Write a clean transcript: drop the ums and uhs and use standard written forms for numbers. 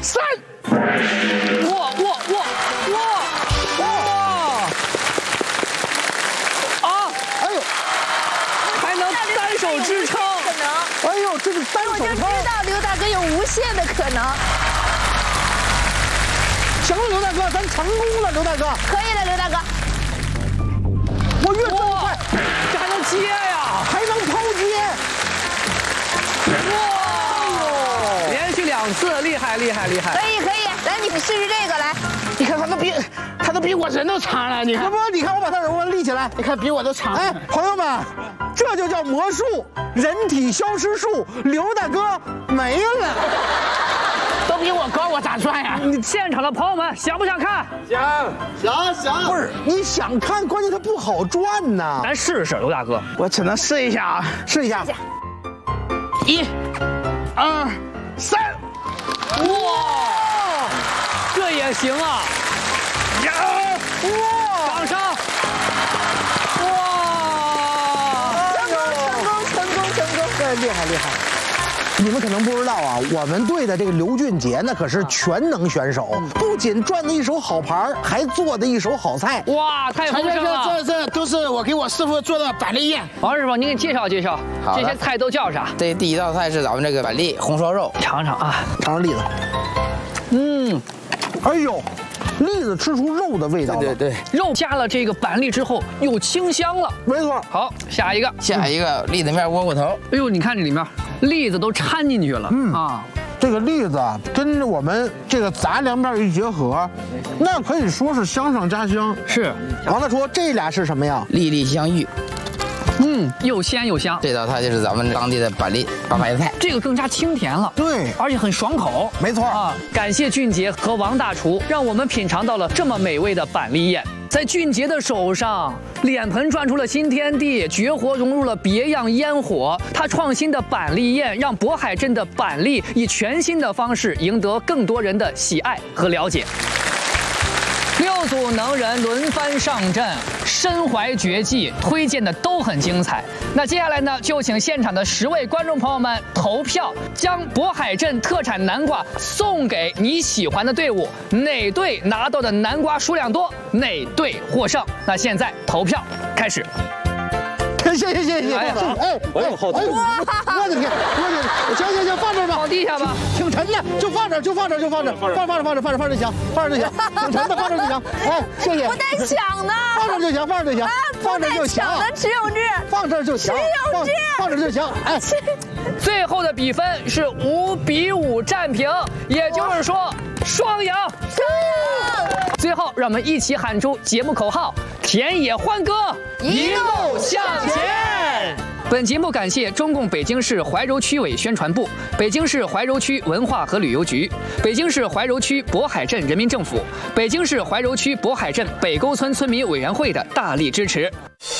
3。 哇！啊！ 哎呦， 还能单手支撑。 可能。 哎呦，这是单手我就知撑。 道刘大哥有无限的可能。 行了，刘大哥，咱成功了，刘大哥。 可以了，刘大哥。 我越转越快， 这还能接呀！ 还能抛接。 哇！连续2次，厉害！ 可以，来你试试这个来。 你看他都比我人都长了，你看。 不，你看我把他耳光立起来， 你看比我都长。 哎，朋友们，这就叫魔术，人体消失术，刘大哥没了。 都比我高，我咋转呀？ 你现场的朋友们想不想看？ 想， 不是你想看，关键它不好转呐。 咱试试，刘大哥。 我只能试一下啊， 试一下。 1、2、3。 哇，这也行啊！ 哇！ 掌声！哇！ 成功！ 对，厉害！你们可能不知道啊，我们队的这个刘俊杰呢，可是全能选手，不仅转的一手好牌，还做的一手好菜。 哇，太丰盛了！ 这都是我给我师傅做的板栗宴。 王师傅，您给介绍介绍，这些菜都叫啥？ 这第一道菜是咱们这个板栗红烧肉， 尝尝啊， 尝尝栗子。哎呦，栗子吃出肉的味道了。 对， 肉加了这个板栗之后又清香了。 没错。 好，下一个栗子面窝窝头。 哎呦，你看这里面栗子都掺进去了。 这个栗子啊，跟我们这个杂粮面一结合，那可以说是香上加香。 是。 王大厨，这俩是什么呀？ 粒粒相遇。 又鲜又香。 这道菜就是咱们当地的板栗八牌菜， 这个更加清甜了。 对， 而且很爽口。 没错啊！感谢俊杰和王大厨，让我们品尝到了这么美味的板栗宴。在俊杰的手上，脸盆转出了新天地，绝活融入了别样烟火。他创新的板栗宴，让渤海镇的板栗以全新的方式赢得更多人的喜爱和了解。6组能人轮番上阵，身怀绝技，推荐的都很精彩。那接下来呢，就请现场的10位观众朋友们投票，将渤海镇特产南瓜送给你喜欢的队伍，哪队拿到的南瓜数量多，哪队获胜。那现在投票开始。 谢。我有好菜。我的天，行，放这儿吧。 放地下吧。 挺沉的，就放这儿，放这儿就行，挺沉的，放这儿就行。哎，谢谢。 不带抢的。 放这儿就行。放这儿就行。 抢的只有这。 放这儿就行。放这儿就行。哎， 最后的比分是5比5战平，也就是说双赢。最后，让我们一起喊出节目口号：田野欢歌，一路向前。本节目感谢中共北京市怀柔区委宣传部、北京市怀柔区文化和旅游局、北京市怀柔区渤海镇人民政府、北京市怀柔区渤海镇北沟村村民委员会的大力支持。